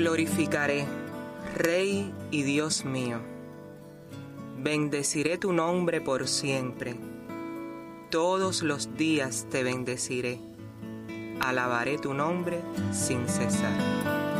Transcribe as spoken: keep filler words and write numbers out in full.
Glorificaré, Rey y Dios mío. Bendeciré tu nombre por siempre. Todos los días te bendeciré. Alabaré tu nombre sin cesar.